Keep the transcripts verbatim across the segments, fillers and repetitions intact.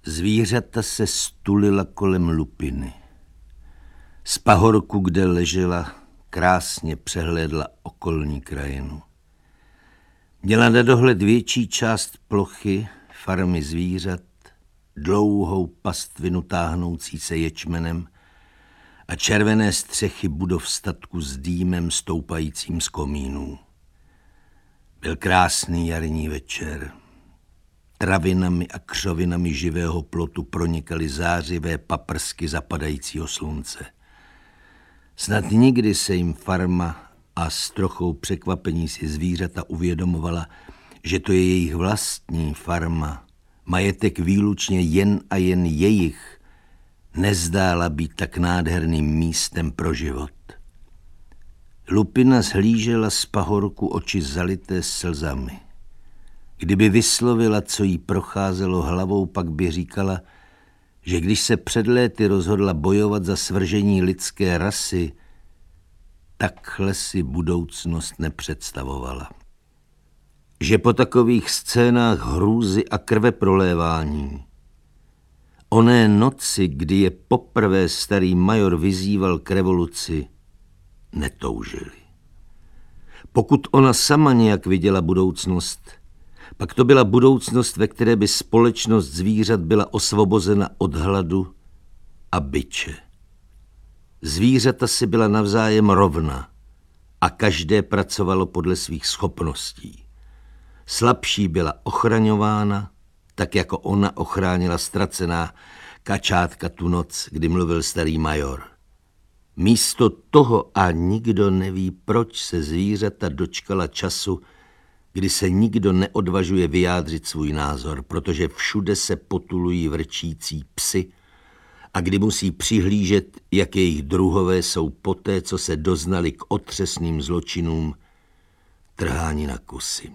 Zvířata se stulila kolem Lupiny. Z pahorku, kde ležela, krásně přehlédla okolní krajinu. Měla na dohled větší část plochy, farmy zvířat, dlouhou pastvinu táhnoucí se ječmenem a červené střechy budov statku s dýmem stoupajícím z komínů. Byl krásný jarní večer. Travinami a křovinami živého plotu pronikaly zářivé paprsky zapadajícího slunce. Snad nikdy se jim farma a s trochou překvapení si zvířata uvědomovala, že to je jejich vlastní farma, majetek výlučně jen a jen jejich, nezdála být tak nádherným místem pro život. Lupina zhlížela z pahorku oči zalité slzami. Kdyby vyslovila, co jí procházelo hlavou, pak by říkala, že když se před léty rozhodla bojovat za svržení lidské rasy, takhle si budoucnost nepředstavovala. Že po takových scénách hrůzy a krveprolévání, oné noci, kdy je poprvé starý major vyzýval k revoluci, netoužili. Pokud ona sama nějak viděla budoucnost, pak to byla budoucnost, ve které by společnost zvířat byla osvobozena od hladu a biče. Zvířata si byla navzájem rovna a každé pracovalo podle svých schopností. Slabší byla ochraňována, tak jako ona ochránila ztracená kačátka tu noc, kdy mluvil starý major. Místo toho a nikdo neví, proč se zvířata dočkala času, kdy se nikdo neodvažuje vyjádřit svůj názor, protože všude se potulují vrčící psy a kdy musí přihlížet, jak jejich druhové jsou poté, co se doznali k otřesným zločinům, trháni na kusy.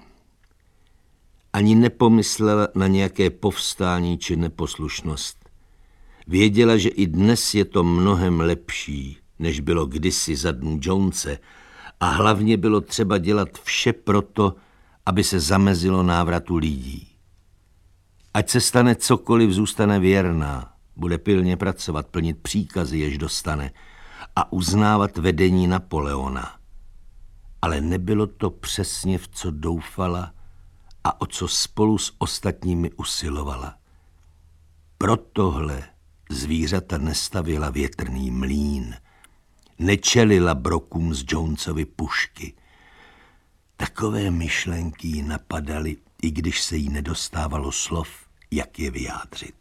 Ani nepomyslela na nějaké povstání či neposlušnost. Věděla, že i dnes je to mnohem lepší, než bylo kdysi za dnů Jonese, a hlavně bylo třeba dělat vše proto, aby se zamezilo návratu lidí. Ať se stane cokoliv, zůstane věrná, bude pilně pracovat, plnit příkazy, jež dostane, a uznávat vedení Napoleona. Ale nebylo to přesně, v co doufala a o co spolu s ostatními usilovala. Pro tohle zvířata nestavila větrný mlýn, nečelila brokům z Jonesovy pušky. Takové myšlenky jí napadaly, i když se jí nedostávalo slov, jak je vyjádřit.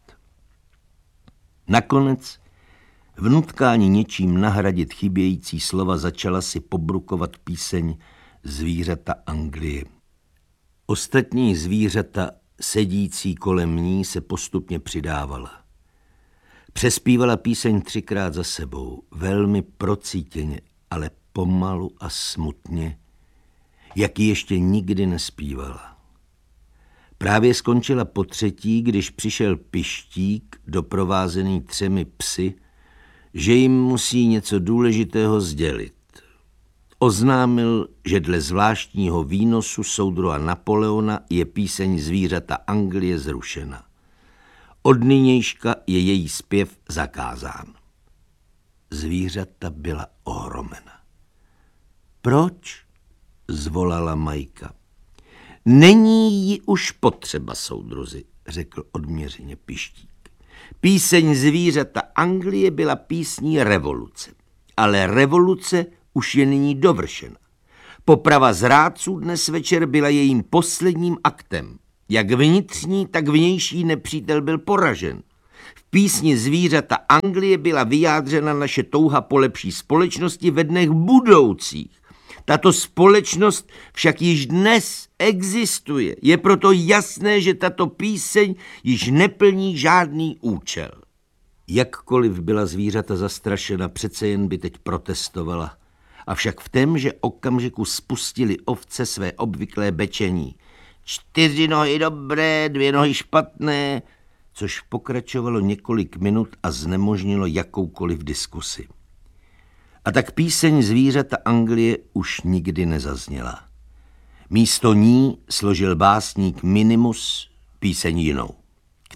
Nakonec v nutkání něčím nahradit chybějící slova začala si pobrukovat píseň Zvířata Anglie. Ostatní zvířata, sedící kolem ní, se postupně přidávala. Přespívala píseň třikrát za sebou, velmi procítěně, ale pomalu a smutně, jak ji ještě nikdy nespívala. Právě skončila po třetí, když přišel Pištík, doprovázený třemi psy, že jim musí něco důležitého sdělit. Oznámil, že dle zvláštního výnosu soudruha Napoleona je píseň Zvířata Anglie zrušena. Od nynějška je její zpěv zakázán. Zvířata byla ohromena. Proč? Zvolala Majka. Není jí už potřeba, soudruzi, řekl odměřeně Pištík. Píseň Zvířata Anglie byla písní revoluce, ale revoluce už je nyní dovršena. Poprava zrádců dnes večer byla jejím posledním aktem. Jak vnitřní, tak vnější nepřítel byl poražen. V písni Zvířata Anglie byla vyjádřena naše touha po lepší společnosti ve dnech budoucích. Tato společnost však již dnes existuje. Je proto jasné, že tato píseň již neplní žádný účel. Jakkoliv byla zvířata zastrašena, přece jen by teď protestovala. Avšak v témže okamžiku spustili ovce své obvyklé bečení. Čtyři nohy dobré, dvě nohy špatné, což pokračovalo několik minut a znemožnilo jakoukoliv diskusi. A tak píseň Zvířata Anglie už nikdy nezazněla. Místo ní složil básník Minimus píseň jinou,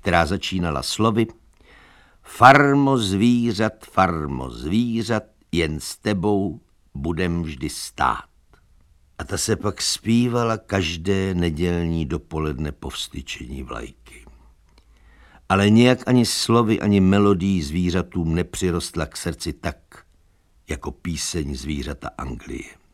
která začínala slovy: Farmo zvířat, farmo zvířat, jen s tebou budem vždy stát. A ta se pak zpívala každé nedělní dopoledne po vstyčení vlajky. Ale nějak ani slovy, ani melodií zvířatům nepřirostla k srdci tak, jako píseň zvířata Anglie.